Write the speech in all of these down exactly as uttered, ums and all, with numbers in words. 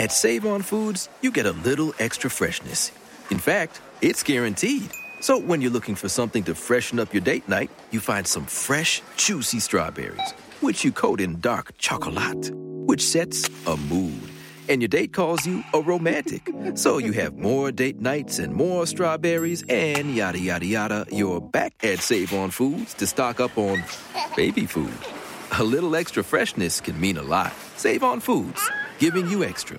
At Save On Foods, you get a little extra freshness. In fact, it's guaranteed. So when you're looking for something to freshen up your date night, you find some fresh, juicy strawberries, which you coat in dark chocolate, which sets a mood. And your date calls you a romantic. So you have more date nights and more strawberries and yada, yada, yada. You're back at Save On Foods to stock up on baby food. A little extra freshness can mean a lot. Save On Foods, giving you extra.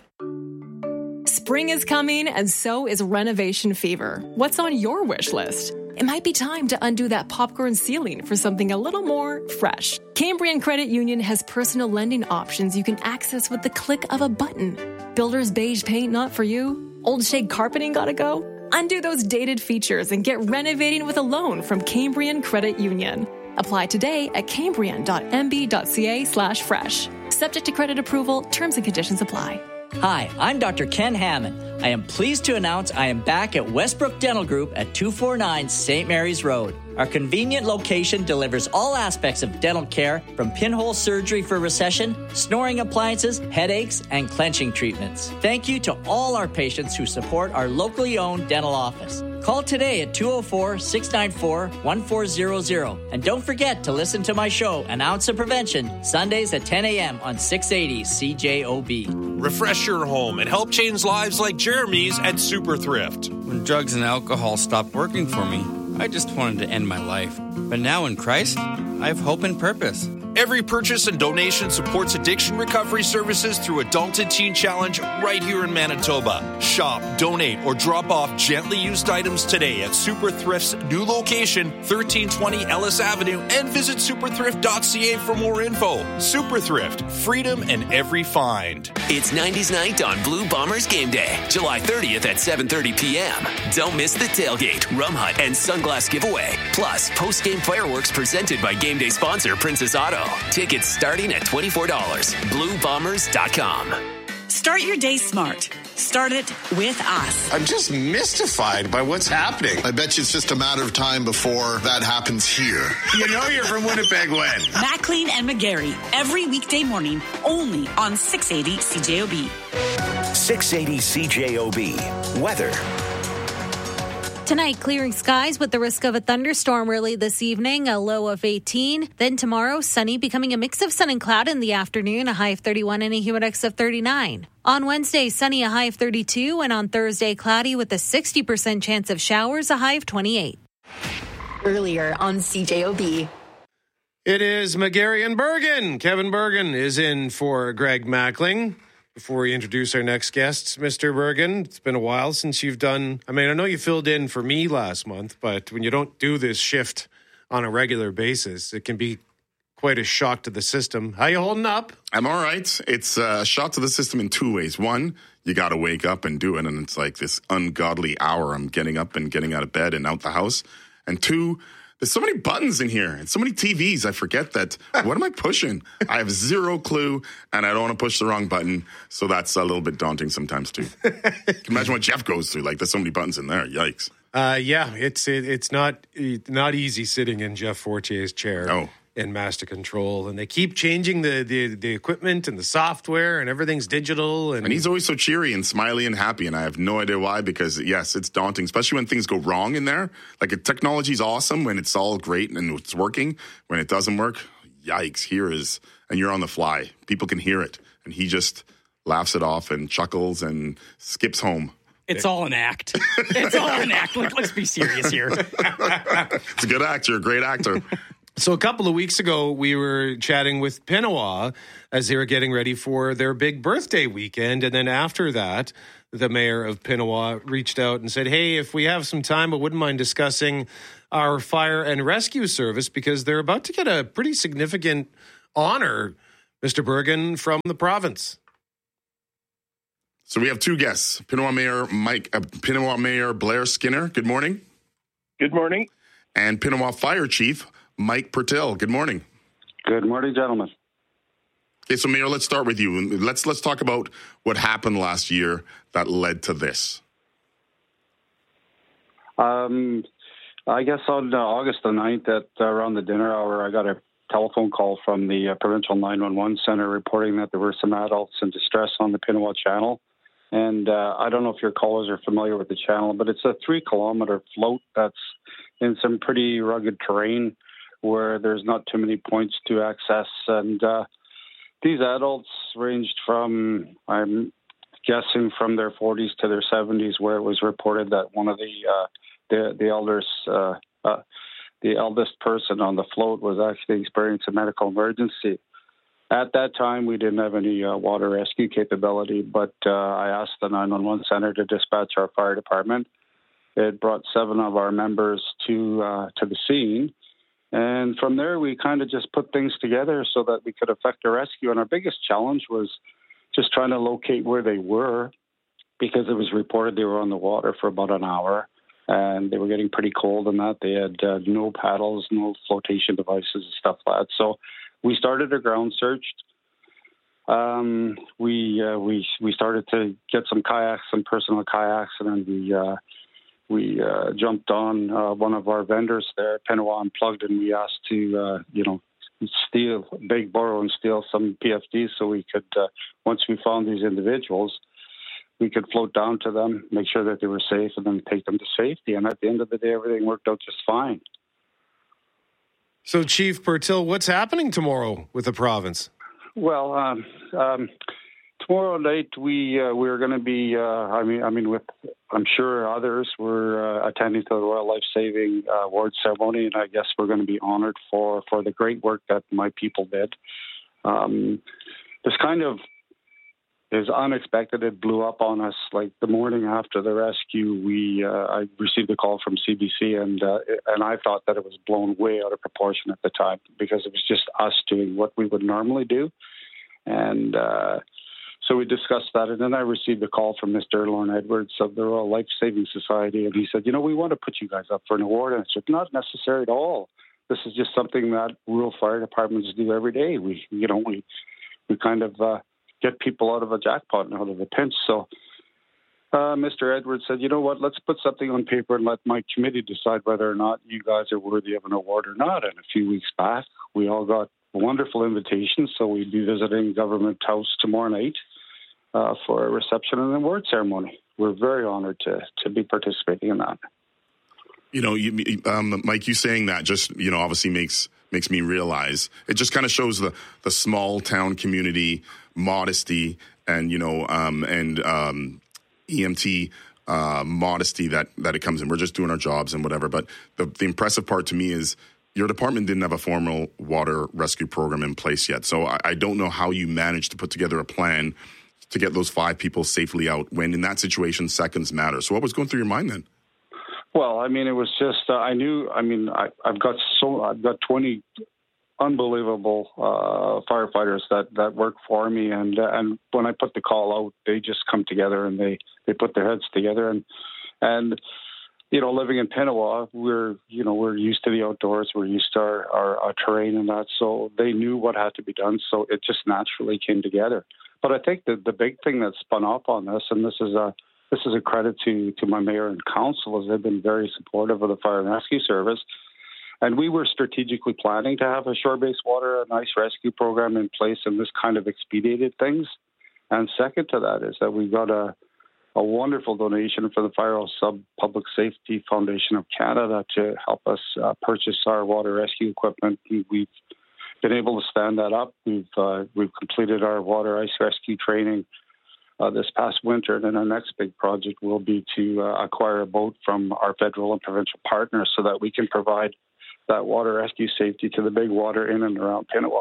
Spring is coming, and so is renovation fever. What's on your wish list? It might be time to undo that popcorn ceiling for something a little more fresh. Cambrian Credit Union has personal lending options you can access with the click of a button. Builder's beige paint not for you? Old shade carpeting gotta go? Undo those dated features and get renovating with a loan from Cambrian Credit Union. Apply today at cambrian.mb.ca slash fresh. Subject to credit approval, terms and conditions apply. Hi, I'm Doctor Ken Hammond. I am pleased to announce I am back at Westbrook Dental Group at two forty-nine Saint Mary's Road. Our convenient location delivers all aspects of dental care, from pinhole surgery for recession, snoring appliances, headaches, and clenching treatments. Thank you to all our patients who support our locally owned dental office. Call today at two oh four, six nine four, one four zero zero. And don't forget to listen to my show, An Ounce of Prevention, Sundays at ten a.m. on six eighty C J O B. Refresh your home and help change lives like Jeremy's at Super Thrift. When drugs and alcohol stopped working for me, I just wanted to end my life. But now in Christ, I have hope and purpose. Every purchase and donation supports addiction recovery services through Adult and Teen Challenge right here in Manitoba. Shop, donate, or drop off gently used items today at Super Thrift's new location, thirteen twenty Ellis Avenue, and visit super thrift dot c a for more info. Super Thrift, freedom in every find. It's nineties night on Blue Bombers Game Day, July thirtieth at seven thirty p.m. Don't miss the tailgate, rum hut, and sunglass giveaway. Plus, post-game fireworks presented by Game Day sponsor Princess Auto. Tickets starting at twenty-four dollars. blue bombers dot com. Start your day smart. Start it with us. I'm just mystified by what's happening. I bet you it's just a matter of time before that happens here. You know you're from Winnipeg when? Maclean and McGarry, every weekday morning, only on six eighty C J O B. six eighty C J O B. Weather. Tonight, clearing skies with the risk of a thunderstorm early this evening, a low of eighteen. Then tomorrow, sunny, becoming a mix of sun and cloud in the afternoon, a high of thirty-one and a humidex of thirty-nine. On Wednesday, sunny, a high of thirty-two, and on Thursday, cloudy with a sixty percent chance of showers, a high of twenty-eight. Earlier on C J O B. It is McGarry and Bergen. Kevin Bergen is in for Greg Mackling. Before we introduce our next guests, Mister Bergen, it's been a while since you've done, I mean, I know you filled in for me last month, but when you don't do this shift on a regular basis, it can be quite a shock to the system. How you holding up? I'm all right. It's a shock to the system in two ways. One, you got to wake up and do it, and it's like this ungodly hour I'm getting up and getting out of bed and out the house. And two, there's so many buttons in here and so many T Vs. I forget that. What am I pushing? I have zero clue, and I don't want to push the wrong button. So that's a little bit daunting sometimes, too. You can imagine what Jeff goes through. Like, there's so many buttons in there. Yikes. Uh, yeah, it's it, it's not not easy sitting in Jeff Fortier's chair. Oh. In Master Control, and they keep changing the, the, the equipment and the software, and everything's digital. And, and he's always so cheery and smiley and happy, and I have no idea why, because, yes, it's daunting, especially when things go wrong in there. Like, technology's awesome when it's all great and it's working. When it doesn't work, yikes, here is, and you're on the fly. People can hear it, and he just laughs it off and chuckles and skips home. It's all an act. It's all an act. Like, let's be serious here. It's a good act. You're a great actor. So a couple of weeks ago, we were chatting with Pinawa as they were getting ready for their big birthday weekend. And then after that, the mayor of Pinawa reached out and said, hey, if we have some time, I wouldn't mind discussing our fire and rescue service, because they're about to get a pretty significant honor, Mister Bergen, from the province. So we have two guests, Pinawa Mayor Mike, uh, Pinawa Mayor Blair Skinner. Good morning. Good morning. And Pinawa Fire Chief Mike Pertil. Good morning. Good morning, gentlemen. Okay, so Mayor, let's start with you. Let's let's talk about what happened last year that led to this. Um, I guess on uh, August the ninth, at uh, around the dinner hour, I got a telephone call from the uh, provincial nine one one center reporting that there were some adults in distress on the Pinawa Channel. And uh, I don't know if your callers are familiar with the channel, but it's a three-kilometer float that's in some pretty rugged terrain where there's not too many points to access. And uh, these adults ranged from, I'm guessing, from their forties to their seventies, where it was reported that one of the uh, the, the elders, uh, uh, the eldest person on the float was actually experiencing a medical emergency. At that time, we didn't have any uh, water rescue capability, but uh, I asked the nine one one center to dispatch our fire department. It brought seven of our members to uh, to the scene. And from there, we kind of just put things together so that we could effect a rescue. And our biggest challenge was just trying to locate where they were, because it was reported they were on the water for about an hour and they were getting pretty cold and that. They had uh, no paddles, no flotation devices and stuff like that. So we started a ground search. Um, we, uh, we, we started to get some kayaks, some personal kayaks, and then we, uh, we uh, jumped on uh, one of our vendors there, Pinawa Unplugged, and we asked to, uh, you know, steal, beg, borrow, and steal some P F Ds so we could, uh, once we found these individuals, we could float down to them, make sure that they were safe, and then take them to safety. And at the end of the day, everything worked out just fine. So, Chief Purtill, what's happening tomorrow with the province? Well, um, um, tomorrow night we uh, we're going to be. Uh, I mean, I mean, with I'm sure others were uh, attending to the Royal Life Saving uh, Award ceremony, and I guess we're going to be honored for for the great work that my people did. Um, this kind of is unexpected. It blew up on us like the morning after the rescue. We uh, I received a call from C B C, and uh, and I thought that it was blown way out of proportion at the time, because it was just us doing what we would normally do. And uh, so we discussed that, and then I received a call from Mister Lorne Edwards of the Royal Life Saving Society, and he said, you know, we want to put you guys up for an award. And I said, not necessary at all. This is just something that rural fire departments do every day. We, you know, we we kind of uh, get people out of a jackpot and out of a pinch. So uh, Mister Edwards said, you know what, let's put something on paper and let my committee decide whether or not you guys are worthy of an award or not. And a few weeks back, we all got wonderful invitations. So we'll be visiting Government House tomorrow night uh, for a reception and award ceremony. We're very honored to to be participating in that. You know, you, um, Mike, you saying that just, you know, obviously makes makes me realize, it just kind of shows the, the small town community modesty and, you know, um, and um, E M T uh, modesty that, that it comes in. We're just doing our jobs and whatever. But the, the impressive part to me is your department didn't have a formal water rescue program in place yet. So I, I don't know how you managed to put together a plan to get those five people safely out when in that situation seconds matter. So what was going through your mind then? Well, I mean, it was just, uh, I knew, I mean, I, I've got so, I've got twenty unbelievable uh, firefighters that, that work for me. And uh, and when I put the call out, they just come together and they, they put their heads together. And, and, you know, living in Pinawa, we're, you know, we're used to the outdoors. We're used to our, our, our terrain and that. So they knew what had to be done. So it just naturally came together. But I think that the big thing that spun up on this, and this is a, This is a credit to, to my mayor and council, as they've been very supportive of the fire and rescue service. And we were strategically planning to have a shore-based water and ice rescue program in place, and this kind of expedited things. And second to that is that we got a, a wonderful donation for the Fire Sub Public Safety Foundation of Canada to help us uh, purchase our water rescue equipment. We've been able to stand that up. We've uh, we've completed our water ice rescue training Uh, this past winter, and then our next big project will be to uh, acquire a boat from our federal and provincial partners so that we can provide that water rescue safety to the big water in and around Pinawa.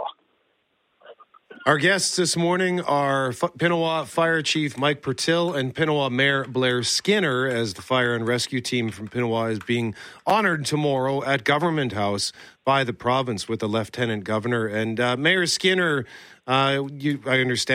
Our guests this morning are F- Pinawa Fire Chief Mike Purtill and Pinawa Mayor Blair Skinner, as the fire and rescue team from Pinawa is being honored tomorrow at Government House by the province with the Lieutenant Governor. And uh, Mayor Skinner, uh, you, I understand